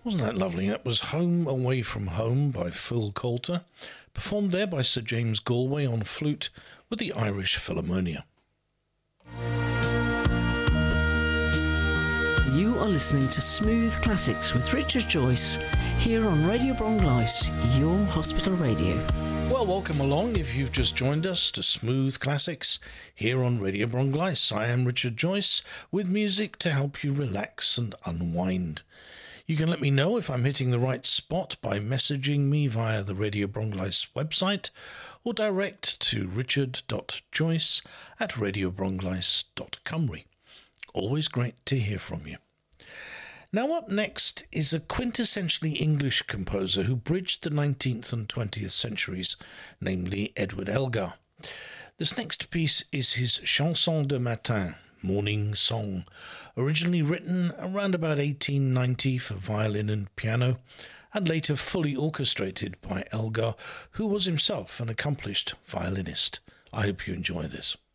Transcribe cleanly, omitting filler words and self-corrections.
Wasn't that lovely? That was Home Away from Home by Phil Coulter, performed there by Sir James Galway on flute with the Irish Philharmonia. You are listening to Smooth Classics with Richard Joyce here on Radio Bronglice, your hospital radio. Well, welcome along if you've just joined us to Smooth Classics here on Radio Bronglice. I am Richard Joyce with music to help you relax and unwind. You can let me know if I'm hitting the right spot by messaging me via the Radio Bronglice website or direct to richard.joyce@radiobronglice.cymru. Always great to hear from you. Now up next is a quintessentially English composer who bridged the 19th and 20th centuries, namely Edward Elgar. This next piece is his Chanson de Matin, Morning Song, originally written around about 1890 for violin and piano, and later fully orchestrated by Elgar, who was himself an accomplished violinist. I hope you enjoy this.